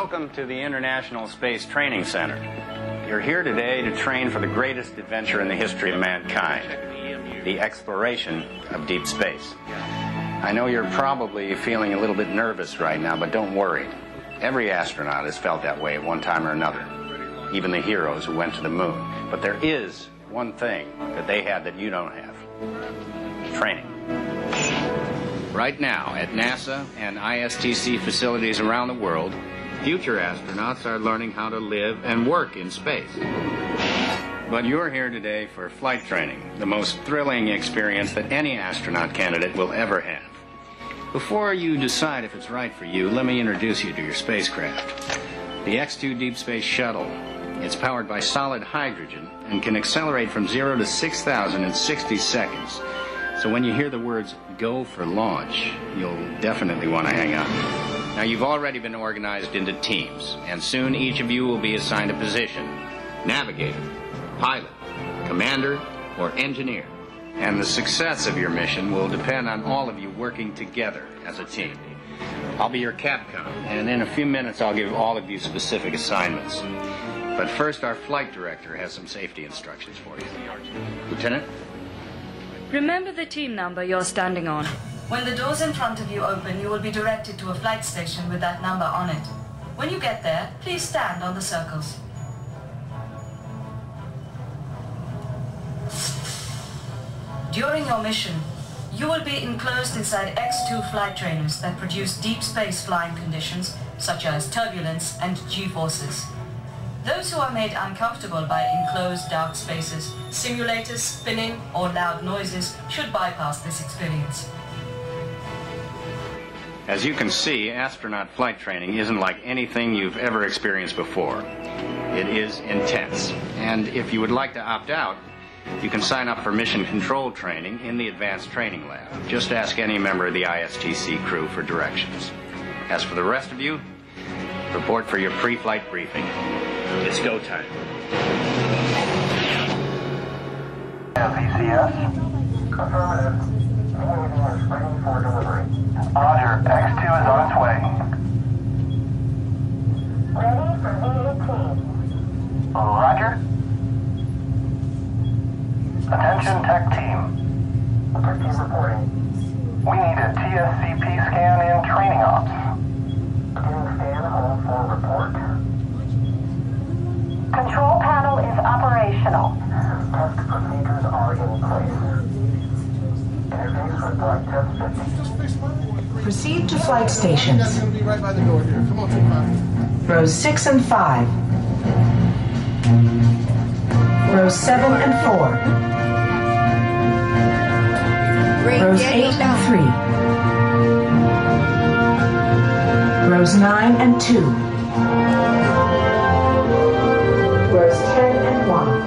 Welcome to the International Space Training Center. You're here today to train for the greatest adventure in the history of mankind, the exploration of deep space. I know you're probably feeling a little bit nervous right now, but don't worry. Every astronaut has felt that way at one time or another, even the heroes who went to the moon. But there is one thing that they had that you don't have: training. Right now, at NASA and ISTC facilities around the world, future astronauts are learning how to live and work in space. But you're here today for flight training, the most thrilling experience that any astronaut candidate will ever have. Before you decide if it's right for you, let me introduce you to your spacecraft. The X-2 Deep Space Shuttle. It's powered by solid hydrogen and can accelerate from 0 to 6,000 in 60 seconds. So when you hear the words, "go for launch," you'll definitely want to hang on. Now, you've already been organized into teams, and soon each of you will be assigned a position: navigator, pilot, commander, or engineer. And the success of your mission will depend on all of you working together as a team. I'll be your Capcom, and in a few minutes I'll give all of you specific assignments. But first, our flight director has some safety instructions for you. Lieutenant? Remember the team number you're standing on. When the doors in front of you open, you will be directed to a flight station with that number on it. When you get there, please stand on the circles. During your mission, you will be enclosed inside X-2 flight trainers that produce deep space flying conditions such as turbulence and G-forces. Those who are made uncomfortable by enclosed dark spaces, simulators, spinning, or loud noises should bypass this experience. As you can see, astronaut flight training isn't like anything you've ever experienced before. It is intense. And if you would like to opt out, you can sign up for mission control training in the Advanced Training Lab. Just ask any member of the ISTC crew for directions. As for the rest of you, report for your pre-flight briefing. It's go time. VCS. Affirmative. Meeting is ready for delivery. Roger. X-2 is on its way. Ready for V-18. Roger. Attention tech team. Tech team reporting. We need a TSCP scan in training ops. Beginning scan on for report. Control panel is operational. Test procedures are in place. Interface with flight test 50. Proceed to flight stations. That's going to be right by the door here. Come on, T5. Rows 6 and 5. Rows 7 and 4. Rows 8 and 3. Rows 9 and 2. Rows 10 and 1.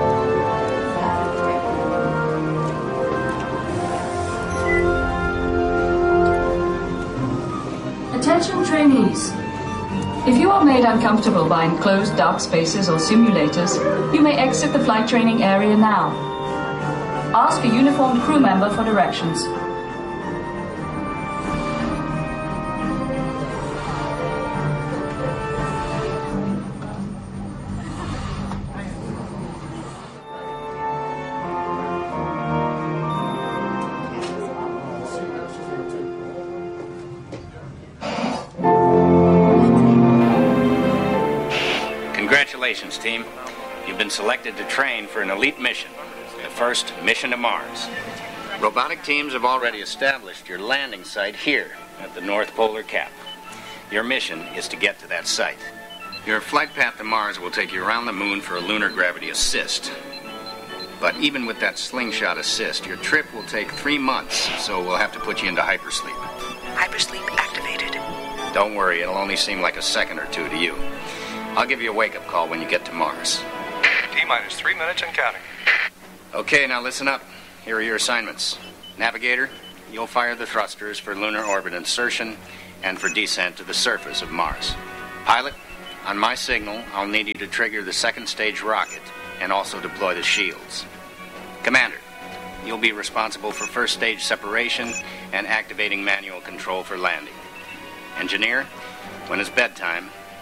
Attention trainees. If you are made uncomfortable by enclosed dark spaces or simulators, you may exit the flight training area now. Ask a uniformed crew member for directions. Congratulations, team. You've been selected to train for an elite mission, the first mission to Mars. Robotic teams have already established your landing site here at the North Polar Cap. Your mission is to get to that site. Your flight path to Mars will take you around the moon for a lunar gravity assist. But even with that slingshot assist, your trip will take 3 months, so we'll have to put you into hypersleep. Hypersleep activated. Don't worry, it'll only seem like a second or two to you. I'll give you a wake-up call when you get to Mars. T-minus 3 minutes and counting. Okay, now listen up. Here are your assignments. Navigator, you'll fire the thrusters for lunar orbit insertion and for descent to the surface of Mars. Pilot, on my signal, I'll need you to trigger the second stage rocket and also deploy the shields. Commander, you'll be responsible for first stage separation and activating manual control for landing. Engineer, when it's bedtime,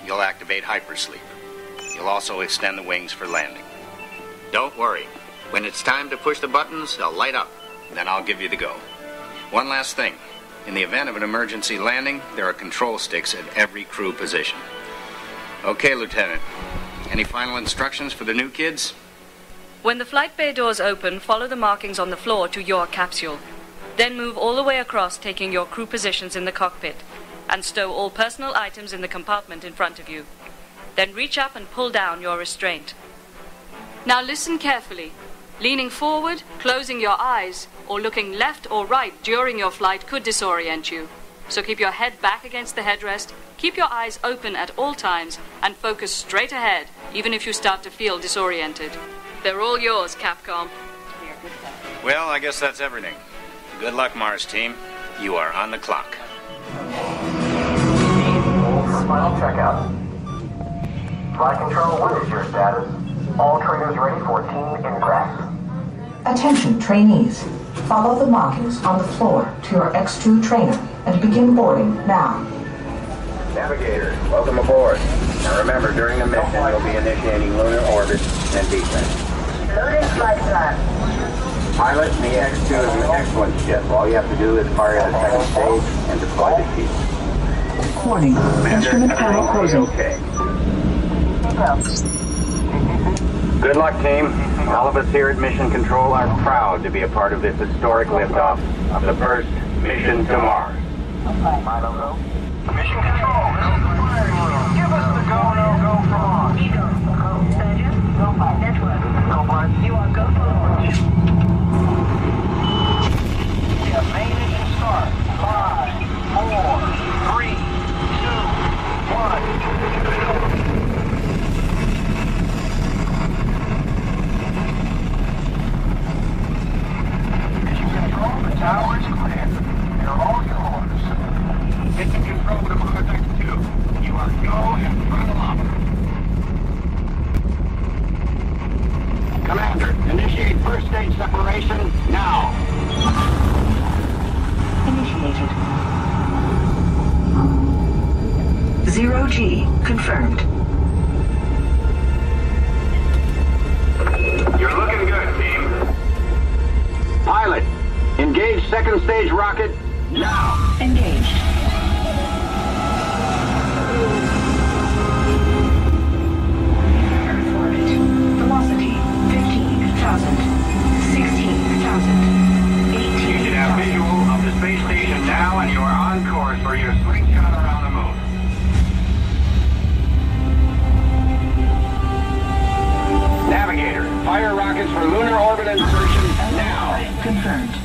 you'll activate hypersleep. You'll also extend the wings for landing. Don't worry. When it's time to push the buttons, they'll light up. Then I'll give you the go. One last thing. In the event of an emergency landing, there are control sticks at every crew position. Okay, Lieutenant. Any final instructions for the new kids? When the flight bay doors open, follow the markings on the floor to your capsule. Then move all the way across, taking your crew positions in the cockpit, and stow all personal items in the compartment in front of you. Then reach up and pull down your restraint. Now listen carefully. Leaning forward, closing your eyes, or looking left or right during your flight could disorient you. So keep your head back against the headrest, keep your eyes open at all times, and focus straight ahead, even if you start to feel disoriented. They're all yours, Capcom. Well, I guess that's everything. Good luck, Mars team. You are on the clock. Final checkout. Flight control, what is your status? All trainers ready for team ingress. Attention, trainees. Follow the markings on the floor to your X2 trainer and begin boarding now. Navigators, welcome aboard. Now remember, during the mission, you'll be initiating lunar orbit and descent. Loading flight plan. Pilot, the X2 is an excellent ship. All you have to do is fire the second stage and deploy the chief. Warning. Instrument panel closing. Okay. Good luck, team. All of us here at Mission Control are proud to be a part of this historic liftoff of the first mission to Mars. Mission Control, this is the firing room. Give us the go, no go for launch. Go by network. Go by. You are go for launch. We have main engine start. 5, 4, 3, 2, 1. Mission Control, the tower is clear. They're all yours. Mission Control to Mars X2. You are go and throttle up. Commander, initiate first stage separation now. Initiated. 0G confirmed. You're looking good, team. Pilot, engage second stage rocket now. Engaged. Earth orbit. Velocity 15,000, 16,000, 18,000. You should have visual of the space station now, and you are on course for your slingshot around the moon. Navigator, fire rockets for lunar orbit insertion now. Confirmed.